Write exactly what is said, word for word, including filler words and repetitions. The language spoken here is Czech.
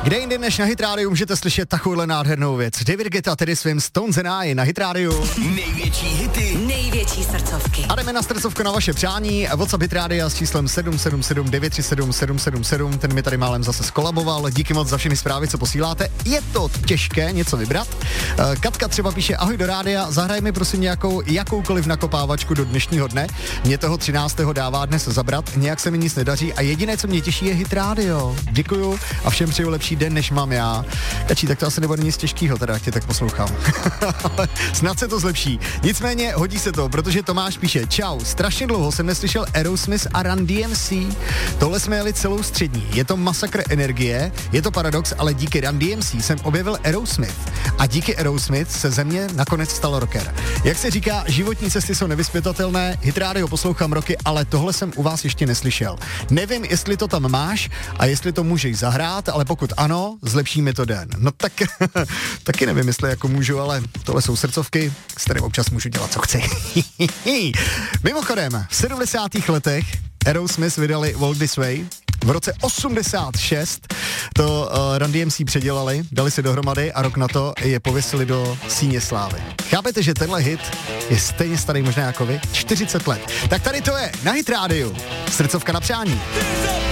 Kde jinde než na Hit Radio můžete slyšet takovouhle nádhernou věc. David Guetta tedy svým Stones and I na Hit Radio. Největší hity, největší srdcovky. A jdeme na srdcovku na vaše přání. WhatsApp Hit Radio s číslem sedm sedm sedm devět tři sedm sedm sedm sedm. Ten mi tady málem zase skolaboval. Díky moc za všechny zprávy, co posíláte. Je to těžké něco vybrat. Katka třeba píše: ahoj do rádia, zahraj mi prosím nějakou jakoukoliv nakopávačku do dnešního dne. Mě toho třináctého dává dnes zabrat, nějak se mi nic nedaří a jediné, co mě těší, je Hit Radio. Děkuju a všem přeju lepší den, než mám já. Kačí, tak to asi nebude nic těžkého, teda, jak tě tak poslouchám. Ale snad se to zlepší. Nicméně hodí se to, protože Tomáš píše: čau, strašně dlouho jsem neslyšel Aerosmith a Run D M C. Tohle jsme jeli celou střední. Je to masakr energie, je to paradox, ale díky Run D M C jsem objevil Aerosmith. A díky Aerosmith se ze mě nakonec stal rocker. Jak se říká, životní cesty jsou nevyzpytatelné, Hit Radio poslouchám roky, ale tohle jsem u vás ještě neslyšel. Nevím, jestli to tam máš a jestli to můžeš zahrát, ale pokud ano, zlepší mi to den. No tak, taky nevím, jestli jako můžu, ale tohle jsou srdcovky, s kterým občas můžu dělat, co chci. Mimochodem, v sedmdesátých letech Aerosmith vydali Walk This Way. V roce osmdesát šest to uh, Run D M C předělali, dali si dohromady a rok na to je pověsili do síně slávy. Chápete, že tenhle hit je stejně starý možná jako vy? čtyřicet let. Tak tady to je na Hit Radio. Srdcovka na přání.